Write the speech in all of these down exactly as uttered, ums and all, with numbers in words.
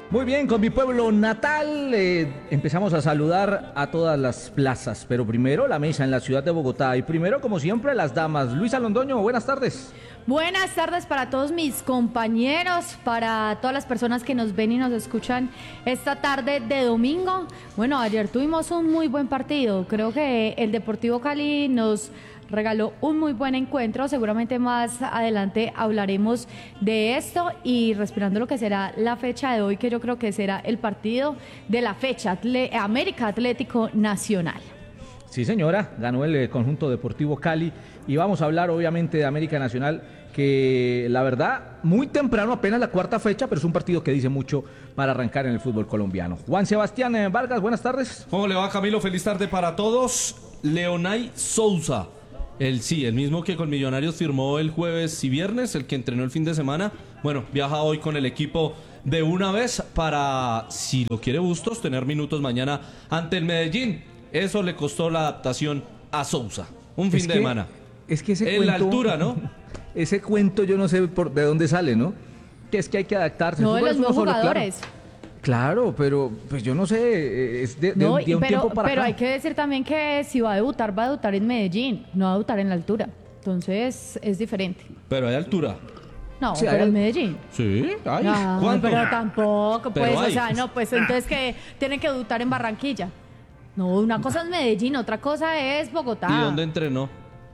Muy bien, con mi pueblo natal eh, empezamos a saludar a todas las plazas, pero primero la mesa en la ciudad de Bogotá y primero, como siempre, las damas. Luisa Londoño, buenas tardes. Buenas tardes para todos mis compañeros, para todas las personas que nos ven y nos escuchan esta tarde de domingo. Bueno, ayer tuvimos un muy buen partido, creo que el Deportivo Cali nos regaló un muy buen encuentro, seguramente más adelante hablaremos de esto y respirando lo que será la fecha de hoy, que yo creo que será el partido de la fecha, Atle- América Atlético Nacional. Sí, señora, ganó el eh, conjunto Deportivo Cali y vamos a hablar obviamente de América Nacional, que la verdad, muy temprano, apenas la cuarta fecha, pero es un partido que dice mucho para arrancar en el fútbol colombiano. Juan Sebastián eh, Vargas, buenas tardes. ¿Cómo le va, Camilo? Feliz tarde para todos. Leonay Sousa. El sí, el mismo que con Millonarios firmó el jueves y viernes, el que entrenó el fin de semana. Bueno, viaja hoy con el equipo de una vez para, si lo quiere Bustos, tener minutos mañana ante el Medellín. Eso le costó la adaptación a Sousa. Un fin Es de que, semana. Es que ese En la cuento, altura, ¿no? Ese cuento yo no sé por, de dónde sale, ¿no? Que es que hay que adaptarse. No, de Fútbol los es uno nuevos solo, claro. jugadores. Claro, pero pues yo no sé, eh, es de, de No, un, de un pero, tiempo para pero acá. hay que decir también que si va a debutar, va a debutar en Medellín, no va a debutar en la altura. Entonces es diferente. Pero hay altura. No, Sí, pero hay- en Medellín. Sí, hay. No, ¿Cuánto? pero tampoco, Pero pues, o hay. sea, no, pues entonces que tienen que debutar en Barranquilla. No, una cosa es Medellín, otra cosa es Bogotá. ¿Y dónde entrenó?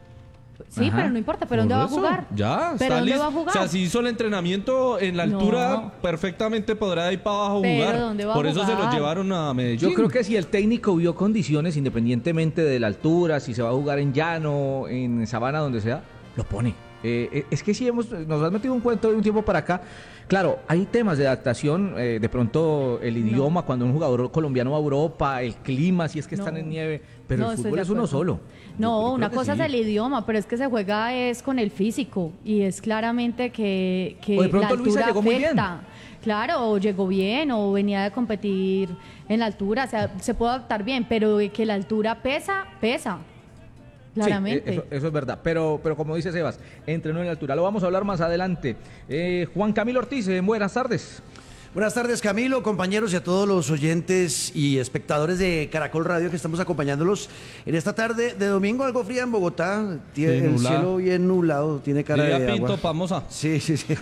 Sí, Ajá. pero no importa, ¿pero dónde Por va a eso, jugar? Ya, ¿Pero está dónde listo. va a jugar? O sea, si hizo el entrenamiento en la altura, No. perfectamente podrá ir para abajo Pero jugar. ¿dónde va a Por eso se lo jugar? llevaron a Medellín. Yo creo que si el técnico vio condiciones, independientemente de la altura, si se va a jugar en llano, en sabana, donde sea, lo pone. Eh, es que si hemos, nos has metido un cuento de un tiempo para acá. Claro, hay temas de adaptación, eh, de pronto el idioma, cuando un jugador colombiano va a Europa, el clima, si es que están No. en nieve, pero No, el estoy fútbol de es uno acuerdo. solo. No, Yo- yo una creo que cosa sí. es el idioma, pero es que se juega es con el físico y es claramente que, que O de pronto la Luisa altura llegó muy bien. afecta. Claro, o llegó bien o venía de competir en la altura, o sea, se puede adaptar bien, pero que la altura pesa, pesa. Claramente. Sí, eh, eso, eso es verdad, pero, pero como dice Sebas, entrenó en la altura. Lo vamos a hablar más adelante. Eh, Juan Camilo Ortiz, eh, buenas tardes. Buenas tardes, Camilo, compañeros y a todos los oyentes y espectadores de Caracol Radio que estamos acompañándolos en esta tarde de domingo, algo fría en Bogotá. Tiene Sí, el nublado. cielo bien nublado, tiene cara Diría de Pinto, agua. Pamosa. Sí, sí, sí.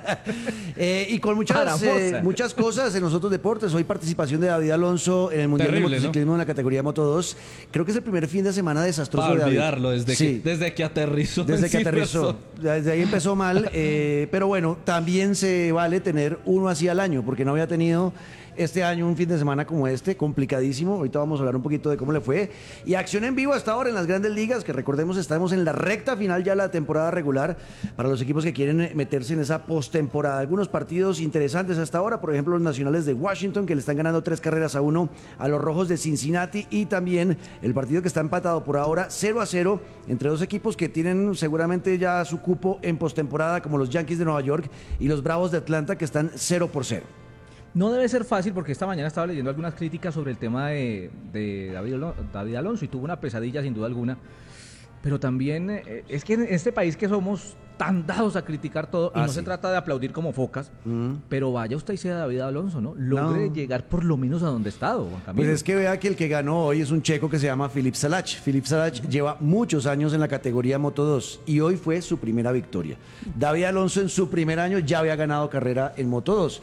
Eh, y con muchas, Paramosa. eh, muchas cosas en los otros deportes. Hoy participación de David Alonso en el Mundial Terrible, de Motociclismo en la categoría Moto dos. Creo que es el primer fin de semana desastroso Para de David. olvidarlo, desde, Sí. que, desde que aterrizó. Desde que Sí, aterrizó. razón. Desde ahí empezó mal. eh, pero bueno, también se vale tener uno así al año, porque no había tenido este año un fin de semana como este, complicadísimo. Ahorita vamos a hablar un poquito de cómo le fue. Y acción en vivo hasta ahora en las grandes ligas, que recordemos estamos en la recta final ya de la temporada regular para los equipos que quieren meterse en esa postemporada. Algunos partidos interesantes hasta ahora, por ejemplo, los Nacionales de Washington, que le están ganando tres carreras a uno a los Rojos de Cincinnati, y también el partido que está empatado por ahora cero a cero entre dos equipos que tienen seguramente ya su cupo en postemporada, como los Yankees de Nueva York y los Bravos de Atlanta, que están cero por cero. No debe ser fácil porque esta mañana estaba leyendo algunas críticas sobre el tema de, de David, Alo- David Alonso y tuvo una pesadilla sin duda alguna. Pero también eh, es que en este país que somos tan dados a criticar todo, y Ah, no sí. se trata de aplaudir como focas, Mm. pero vaya usted y sea David Alonso, ¿no? Logre No. llegar por lo menos a donde ha estado, Juan Camilo. Pues es que vea que el que ganó hoy es un checo que se llama Filip Salach. Filip Salach lleva muchos años en la categoría Moto dos y hoy fue su primera victoria. David Alonso en su primer año ya había ganado carrera en Moto dos.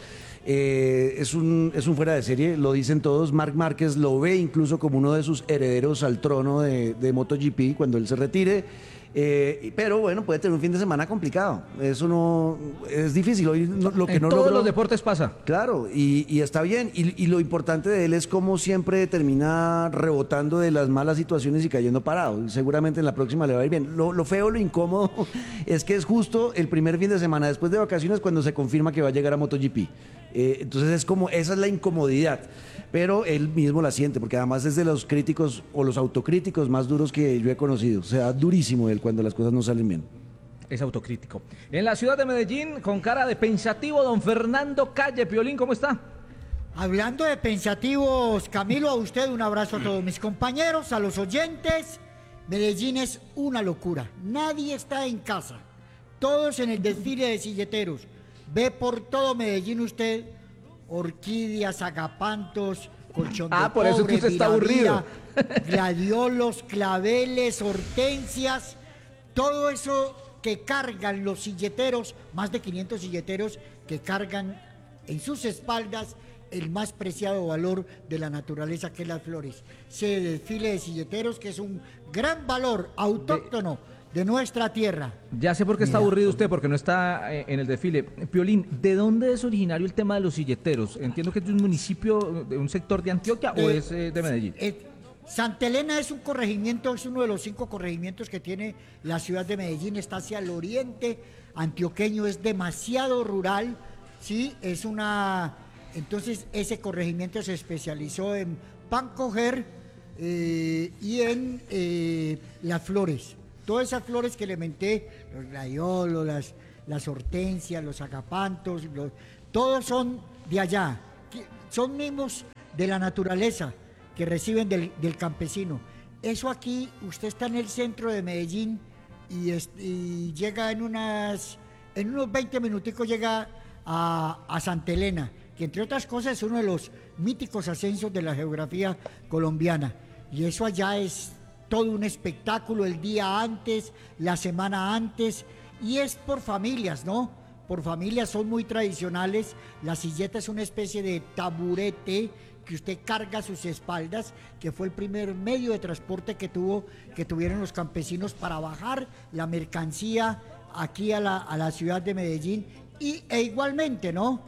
Eh, es, un, es un fuera de serie, lo dicen todos. Marc Márquez lo ve incluso como uno de sus herederos al trono de, de MotoGP cuando él se retire. Eh, pero bueno, puede tener un fin de semana complicado. Eso no es difícil. Hoy no- lo que en no todos logró- los deportes pasa. Claro, y, y está bien. Y, y lo importante de él es cómo siempre termina rebotando de las malas situaciones y cayendo parado. Y seguramente en la próxima le va a ir bien. Lo, lo feo, lo incómodo, es que es justo el primer fin de semana después de vacaciones cuando se confirma que va a llegar a MotoGP. Eh, entonces es como, esa es la incomodidad. Pero él mismo la siente, porque además es de los críticos o los autocríticos más duros que yo he conocido. O sea, durísimo él cuando las cosas no salen bien. Es autocrítico. En la ciudad de Medellín, con cara de pensativo, don Fernando Calle. Piolín, ¿cómo está? Hablando de pensativos, Camilo, a usted un abrazo a todos mis compañeros, a los oyentes. Medellín es una locura. Nadie está en casa. Todos en el desfile de silleteros. Ve por todo Medellín usted orquídeas, agapantos, colchón de Ah, por eso es que cobre, usted está viravira, aburrido. gladiolos, claveles, hortensias, todo eso que cargan los silleteros, más de quinientos silleteros que cargan en sus espaldas el más preciado valor de la naturaleza, que es las flores. Ese desfile de silleteros que es un gran valor autóctono de nuestra tierra. Ya sé por qué está Mira. aburrido usted, porque no está eh, en el desfile. Piolín, ¿de dónde es originario el tema de los silleteros? Entiendo que es de un municipio, de un sector de Antioquia, o Eh, es eh, de Medellín. Eh, Santa Elena es un corregimiento, es uno de los cinco corregimientos que tiene la ciudad de Medellín, está hacia el oriente antioqueño, es demasiado rural, ¿sí? Es una... Entonces ese corregimiento se especializó en pan coger eh, y en eh, las flores. Todas esas flores que elementé, los gladiolos, las, las hortensias, los agapantos, los, todos son de allá, que son mismos de la naturaleza que reciben del, del campesino. Eso aquí, usted está en el centro de Medellín y, es, y llega en unas, en unos veinte minuticos llega a, a Santa Elena, que entre otras cosas es uno de los míticos ascensos de la geografía colombiana. Y eso allá es todo un espectáculo el día antes, la semana antes, y es por familias, ¿no? Por familias, son muy tradicionales. La silleta es una especie de taburete que usted carga a sus espaldas, que fue el primer medio de transporte que tuvo, que tuvieron los campesinos para bajar la mercancía aquí a la, a la ciudad de Medellín, y, e igualmente, ¿no?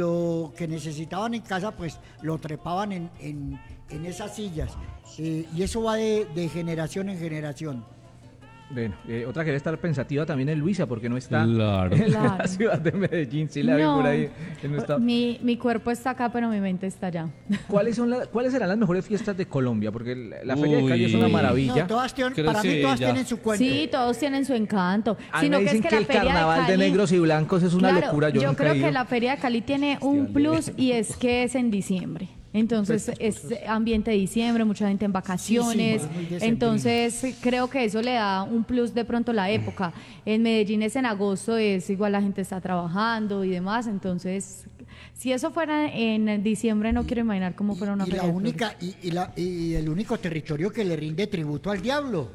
Lo que necesitaban en casa, pues lo trepaban en, en, en esas sillas. Eh, y eso va de, de generación en generación. Bueno, eh, otra que debe estar pensativa también es Luisa, porque no está Claro. en la Claro. ciudad de Medellín. Sí la vi No, por ahí. en un estado. mi, mi cuerpo está acá, pero mi mente está allá. ¿Cuáles, son la- ¿Cuáles serán las mejores fiestas de Colombia? Porque la, la Feria de Cali es Uy. una Sí. maravilla. No, todas tienen, Creo para que mí todas ya. tienen su cuento. Sí, todos tienen su encanto. A mí Sino me que es dicen que, que, la el feria carnaval de, de Cali, negros y blancos es una claro, locura. Yo, yo nunca he creo ido. que la feria de Cali tiene un plus y es que es en diciembre. Entonces es ambiente de diciembre, mucha gente en vacaciones. Sí, sí, muy decembrino. Entonces creo que eso le da un plus de pronto la época. En Medellín es en agosto, es igual la gente está trabajando y demás. Entonces, si eso fuera en diciembre, no quiero imaginar cómo fuera una y feria la de flores. única y, y la- y el único territorio que le rinde tributo al diablo.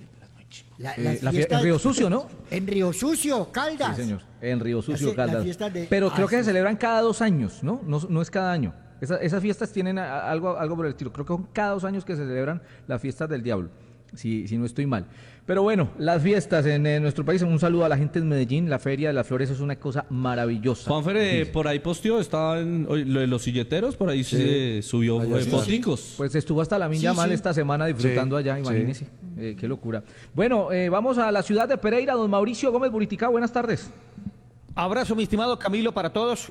La, Eh, las la fie- fiestas- en Río Sucio, ¿no? En Río Sucio, Caldas. Sí, señor. En Río Sucio, Las- las Caldas. fiestas de- Pero creo ah, que se sí. celebran cada dos años, ¿no? No, no es cada año. Esa- esas fiestas tienen a- a- algo, algo por el estilo. Creo que son cada dos años que se celebran las fiestas del diablo, si, si no estoy mal. Pero bueno, las fiestas en, eh, nuestro país. Un saludo a la gente en Medellín. La Feria de las Flores es una cosa maravillosa. Juanfer eh, por ahí posteó, estaba en oye, lo de los silleteros, por ahí se subió Allá eh, está. foticos. Pues estuvo hasta la Sí, Minya Mal sí. esta semana disfrutando Sí, allá, sí. imagínese. Eh, qué locura. Bueno, eh, vamos a la ciudad de Pereira. Don Mauricio Gómez Buriticá, buenas tardes. Abrazo, mi estimado Camilo, para todos.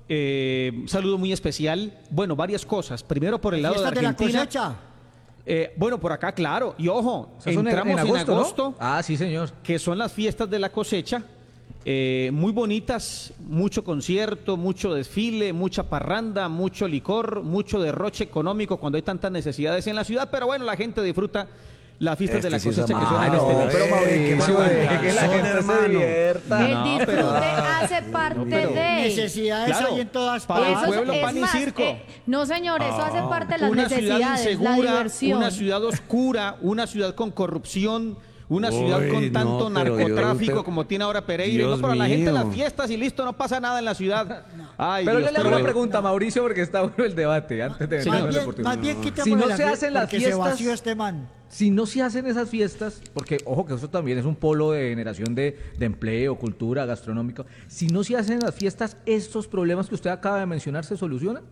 Eh, un saludo muy especial. Bueno, varias cosas. Primero por el lado de Fiestas de la Argentina. cosecha. Eh, bueno, por acá, claro. Y ojo, Esas son en- entramos en agosto, en ¿no? agosto, Ah, sí, señor. que son las fiestas de la cosecha. Eh, muy bonitas, mucho concierto, mucho desfile, mucha parranda, mucho licor, mucho derroche económico cuando hay tantas necesidades en la ciudad. Pero bueno, la gente disfruta las fiestas de la Este sí es cosecha que son amable. en Ah, este no, mes. pero Mauricio, Eso, eh, eh, que la son gente se hermano. divierta. El No, disfrute pero- hace parte pero- de... Necesidades Claro, hay en todas para el partes. Eso es- pueblo, es pan y más, circo. eh, no, señor, eso hace parte de las Una ciudad necesidades, la insegura, diversión. una ciudad oscura, una ciudad con corrupción, una Uy, ciudad con tanto no, pero narcotráfico Dios, pero- como tiene ahora Pereira. Dios No, pero la gente en las mío. fiestas y listo, no pasa nada en la ciudad. Ay, Pero Dios, yo le hago pero una bueno. pregunta, Mauricio, porque está bueno el debate. Antes de Sí, entrar Más en el bien, deportivo. más bien quitémosle Si no la se fie- hacen las porque se fiestas- vació este man. Si no se hacen esas fiestas, porque ojo que eso también es un polo de generación de, de empleo, cultura, gastronómico. Si no se hacen las fiestas, ¿estos problemas que usted acaba de mencionar se solucionan?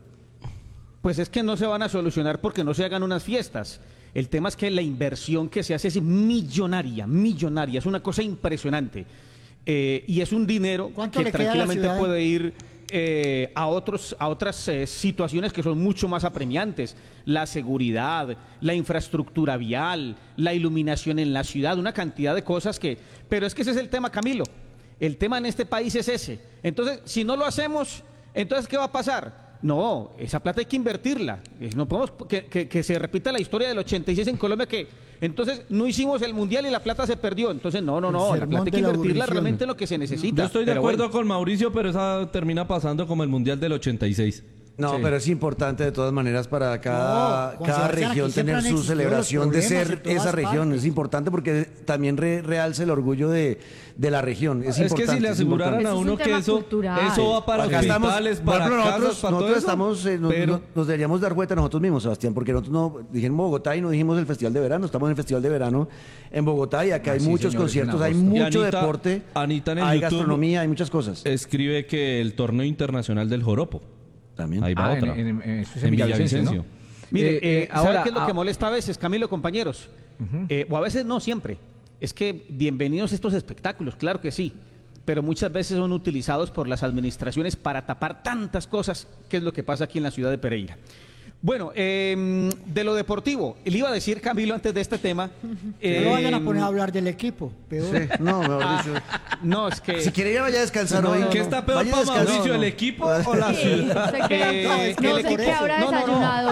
Pues es que no se van a solucionar porque no se hagan unas fiestas. El tema es que la inversión que se hace es millonaria, millonaria, es una cosa impresionante. Eh, y es un dinero ¿Cuánto que le queda a la tranquilamente ciudad? puede ir eh, a, otros, a otras eh, situaciones que son mucho más apremiantes. La seguridad, la infraestructura vial, la iluminación en la ciudad, una cantidad de cosas que... Pero es que ese es el tema, Camilo. El tema en este país es ese. Entonces, si no lo hacemos, entonces, ¿qué va a pasar? No, esa plata hay que invertirla. Eh, No podemos que, que- que se repita la historia del ochenta y seis en Colombia, que entonces no hicimos el mundial y la plata se perdió. Entonces, no, no, El no, la sermón plata hay que de la invertirla aburrición. realmente en lo que se necesita. Yo estoy de Pero acuerdo bueno. con Mauricio, pero esa termina pasando como el Mundial del ochenta y seis. No, Sí. pero es importante de todas maneras para cada, No, con cada Sebastián, región aquí siempre tener han su existido celebración los de problemas ser en todas esa región. partes. Es importante porque también re- realza el orgullo de, de la región. Es, Es que importante, si le es aseguraran importante. a Eso es uno un que tema eso, cultural. eso va para Acá estamos, hospitales, por para ejemplo, casas, nosotros, para todo nosotros eso. estamos, eh, nos, pero nos- nos deberíamos dar cuenta nosotros mismos, Sebastián, porque nosotros no dijimos Bogotá y no dijimos el Festival de Verano. Estamos en el Festival de Verano en Bogotá y acá Ah, hay sí, muchos señores, en conciertos, hay agosto. Y mucho Anita- deporte, Anita en el hay YouTube- gastronomía, hay muchas cosas. escribe que el torneo internacional del joropo. También. Ahí va Ah, en- otra. en- en- eso es en En Villavicencio, Villavicencio. ¿no? Mire, Eh, eh, eh, ¿sabe ahora, qué es lo que ah, molesta a veces, Camilo, compañeros? Eh, o a veces no, siempre. Es que bienvenidos estos espectáculos, claro que sí, pero muchas veces son utilizados por las administraciones para tapar tantas cosas, que es lo que pasa aquí en la ciudad de Pereira. Bueno, eh, de lo deportivo, le iba a decir, Camilo, antes de este tema... No eh, lo vayan a poner a hablar del equipo, peor. Sí, no, mejor dicho. No, es que... Si quiere ir, vaya a descansar No, hoy. no, ¿Qué no. está peor Vaya a para descansar. Mauricio, No, el no. equipo o la Sí, ciudad? se queda- Eh, no el sé qué equipo- habrá no, no, no. desayunado